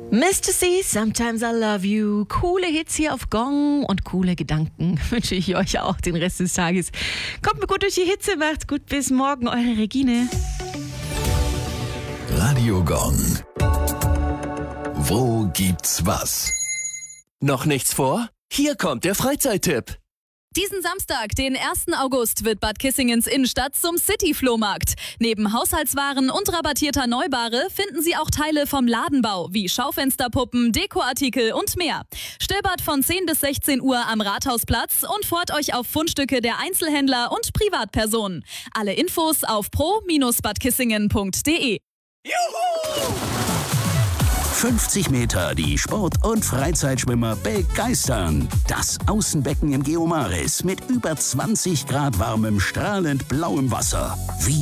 Mr. C, Sometimes I Love You. Coole Hits hier auf Gong und coole Gedanken wünsche ich euch auch den Rest des Tages. Kommt mir gut durch die Hitze, macht's gut, bis morgen, eure Regine. Radio Gong. Wo gibt's was? Noch nichts vor? Hier kommt der Freizeittipp. Diesen Samstag, den 1. August, wird Bad Kissingens Innenstadt zum City-Flohmarkt. Neben Haushaltswaren und rabattierter Neuware finden Sie auch Teile vom Ladenbau, wie Schaufensterpuppen, Dekoartikel und mehr. Stöbert von 10 bis 16 Uhr am Rathausplatz und freut euch auf Fundstücke der Einzelhändler und Privatpersonen. Alle Infos auf pro-badkissingen.de. Juhu! 50 Meter die Sport- und Freizeitschwimmer begeistern. Das Außenbecken im Geomaris mit über 20 Grad warmem, strahlend blauem Wasser. Wie